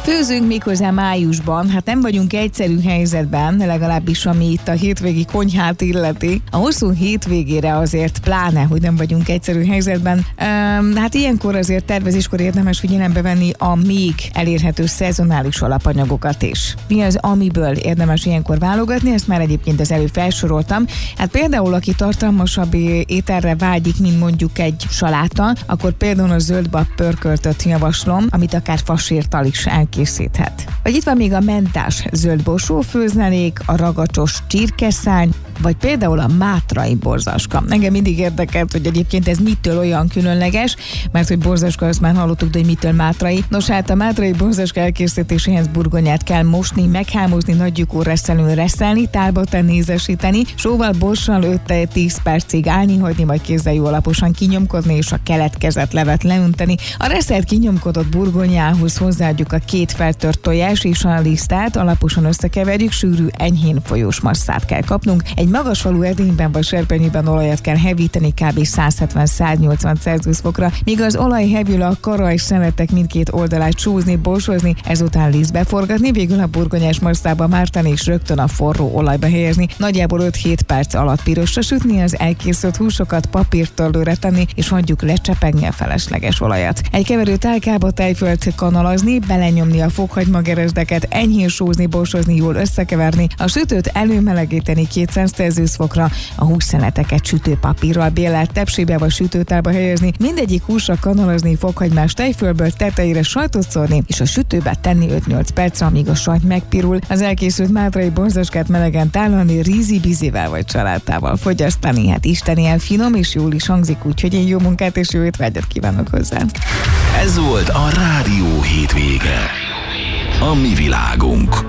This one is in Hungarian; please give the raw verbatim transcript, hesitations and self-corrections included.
Főzünk méghozzá májusban, hát nem vagyunk egyszerű helyzetben, legalábbis ami itt a hétvégi konyhát illeti. A hosszú hétvégére azért pláne, hogy nem vagyunk egyszerű helyzetben. Üm, hát ilyenkor azért tervezéskor érdemes figyelembe venni a még elérhető szezonális alapanyagokat is. Mi az, amiből érdemes ilyenkor válogatni, ezt már egyébként az előbb felsoroltam. Hát például, aki tartalmasabb ételre vágyik, mint mondjuk egy saláta, akkor például a zöldbab pörköltöt javaslom, amit akár fasírtal is elkészíthet. Vagy itt van még a mentás zöldborsó főznelék, a ragacsos csirkeszány, vagy például a mátrai borzaska. Engem mindig érdekelt, hogy egyébként ez mitől olyan különleges, mert hogy borzaska, azt már hallottuk, de hogy mitől mátrai. Nos, hát a mátrai borzaska elkészítéséhez burgonyát kell mosni, meghámozni, nagy lyukú reszelőn reszelni, tálba tenni, ízesíteni, sóval, borssal öt-tíz percig állni, hagyni, majd kézzel jó alaposan kinyomkodni, és a keletkezett levet leönteni. A reszelt kinyomkodott burgonyához hozzáadjuk a két feltört tojás és a lisztát, alaposan összekeverjük, sűrű, enyhén folyós masszát kell kapnunk. Egy magas falú edényben vagy serpenyőben olajat kell hevíteni kb. száz hetven-száz nyolcvan Celsius fokra, míg az olaj hevül, a karaj szeletek mindkét oldalát sózni, borsozni, ezután lisztbe forgatni, végül a burgonyás masszába mártani és rögtön a forró olajba helyezni. Nagyjából öt-hét perc alatt pirosra sütni, az elkészült húsokat papírtörlőre tenni, és hagyjuk lecsepegni a felesleges olajat. Egy keverő tálkába tejfölt kanalazni, belenyomni a fokhagymageresdeket, enyhén sózni, borsozni, jól összekeverni, a sütőt előmelegíteni kétszáz Celsius fokra, a hússzeleteket sütőpapírral bélelt tepsibe vagy sütőtálba helyezni, mindegyik húsra kanalazni, fokhagymás tejfölből, tetejére sajtot szórni, és a sütőbe tenni öt-nyolc percre, amíg a sajt megpirul. Az elkészült mátrai borzaskát melegen tálalni, rízi-bizivel vagy salátával fogyasztani. Hát istenien finom és jól is hangzik, úgyhogy én jó munkát és jó étvágyat kívánok hozzá. Ez volt a Rádió hétvége. A mi világunk.